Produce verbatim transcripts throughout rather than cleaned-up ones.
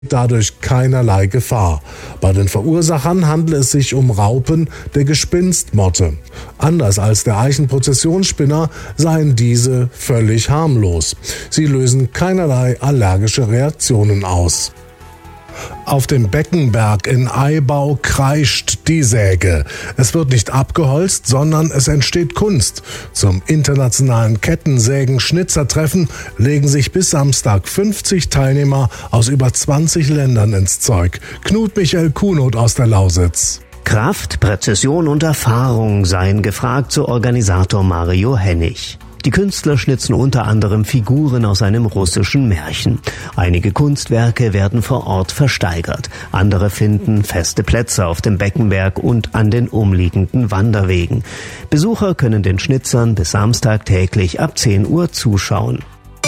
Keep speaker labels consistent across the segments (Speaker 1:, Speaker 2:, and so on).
Speaker 1: dadurch keinerlei Gefahr. Bei den Verursachern handelt es sich um Raupen der Gespinstmotte. Anders als der Eichenprozessionsspinner seien diese völlig harmlos. Sie lösen keinerlei allergische Reaktionen aus. Auf dem Beckenberg in Aibau kreischt die Säge. Es wird nicht abgeholzt, sondern es entsteht Kunst. Zum internationalen Kettensägen-Schnitzertreffen legen sich bis Samstag fünfzig Teilnehmer aus über zwanzig Ländern ins Zeug. Knut Michael Kuhnot aus der Lausitz.
Speaker 2: Kraft, Präzision und Erfahrung seien gefragt, so Organisator Mario Hennig. Die Künstler schnitzen unter anderem Figuren aus einem russischen Märchen. Einige Kunstwerke werden vor Ort versteigert. Andere finden feste Plätze auf dem Beckenberg und an den umliegenden Wanderwegen. Besucher können den Schnitzern bis Samstag täglich ab zehn Uhr zuschauen.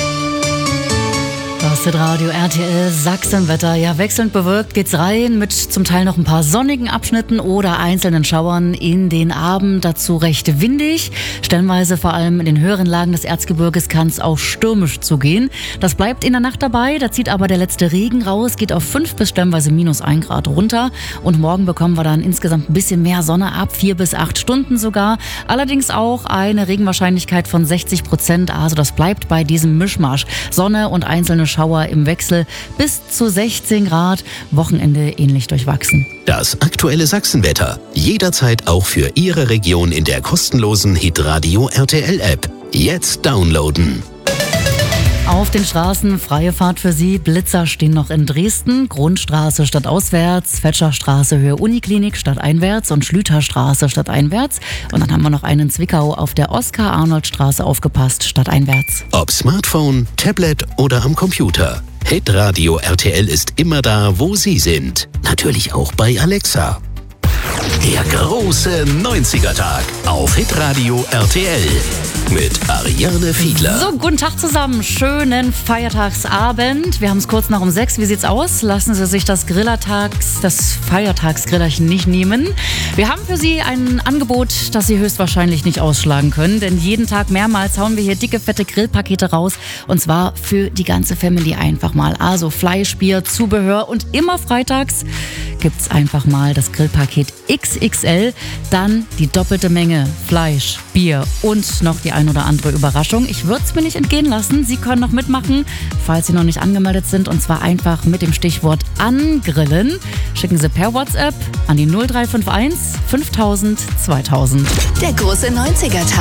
Speaker 3: Das ist Radio R T L Sachsenwetter. Ja, wechselnd bewölkt geht's rein mit zum Teil noch ein paar sonnigen Abschnitten oder einzelnen Schauern in den Abend. Dazu recht windig. Stellenweise vor allem in den höheren Lagen des Erzgebirges kann es auch stürmisch zugehen. Das bleibt in der Nacht dabei. Da zieht aber der letzte Regen raus, geht auf fünf bis stellenweise minus ein Grad runter. Und morgen bekommen wir dann insgesamt ein bisschen mehr Sonne ab, vier bis acht Stunden sogar. Allerdings auch eine Regenwahrscheinlichkeit von sechzig Prozent. Also das bleibt bei diesem Mischmasch. Sonne und einzelne Schauer im Wechsel bis zu sechzehn Grad, Wochenende ähnlich durchwachsen.
Speaker 4: Das aktuelle Sachsenwetter, jederzeit auch für Ihre Region in der kostenlosen Hitradio R T L App. Jetzt downloaden.
Speaker 3: Auf den Straßen freie Fahrt für Sie. Blitzer stehen noch in Dresden. Grundstraße stadtauswärts, Fetscherstraße Höhe Uniklinik stadteinwärts und Schlüterstraße stadteinwärts. Und dann haben wir noch einen in Zwickau auf der Oskar-Arnold-Straße aufgepasst, stadteinwärts.
Speaker 4: Ob Smartphone, Tablet oder am Computer. Hitradio R T L ist immer da, wo Sie sind. Natürlich auch bei Alexa. Der große neunziger-Tag auf Hitradio R T L mit Ariane Fiedler.
Speaker 3: So, guten Tag zusammen. Schönen Feiertagsabend. Wir haben es kurz nach um sechs. Wie sieht's aus? Lassen Sie sich das Grillertags, das Feiertagsgrillerchen nicht nehmen. Wir haben für Sie ein Angebot, das Sie höchstwahrscheinlich nicht ausschlagen können, denn jeden Tag mehrmals hauen wir hier dicke, fette Grillpakete raus und zwar für die ganze Family einfach mal. Also Fleisch, Bier, Zubehör und immer freitags gibt's einfach mal das Grillpaket X X L, dann die doppelte Menge Fleisch, Bier und noch die ein oder andere Überraschung. Ich würde es mir nicht entgehen lassen. Sie können noch mitmachen, falls Sie noch nicht angemeldet sind, und zwar einfach mit dem Stichwort angrillen. Schicken Sie per WhatsApp an die null drei fünf eins fünftausend zweitausend.
Speaker 5: Der große neunziger-Tag.